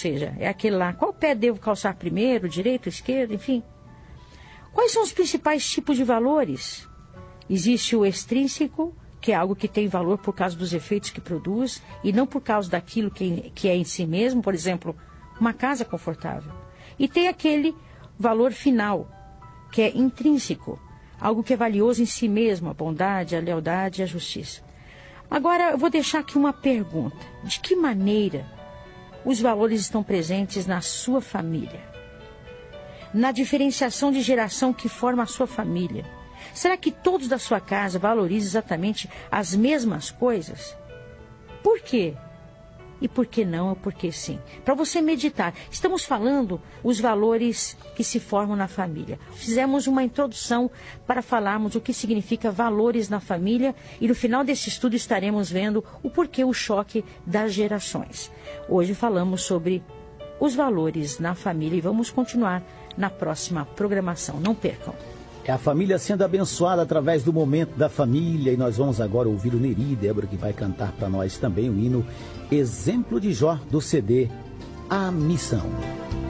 seja, é aquele lá, qual pé devo calçar primeiro, direito, esquerdo, enfim. Quais são os principais tipos de valores? Existe o extrínseco, que é algo que tem valor por causa dos efeitos que produz e não por causa daquilo que é em si mesmo, por exemplo, uma casa confortável. E tem aquele valor final, que é intrínseco, algo que é valioso em si mesmo, a bondade, a lealdade e a justiça. Agora, eu vou deixar aqui uma pergunta. De que maneira os valores estão presentes na sua família? Na diferenciação de geração que forma a sua família? Será que todos da sua casa valorizam exatamente as mesmas coisas? Por quê? E por que não ou por que sim? Para você meditar. Estamos falando os valores que se formam na família. Fizemos uma introdução para falarmos o que significa valores na família e no final desse estudo estaremos vendo o porquê o choque das gerações. Hoje falamos sobre os valores na família e vamos continuar na próxima programação. Não percam. É a família sendo abençoada através do momento da família. E nós vamos agora ouvir o Neri e Débora, que vai cantar para nós também o hino Exemplo de Jó, do CD A Missão.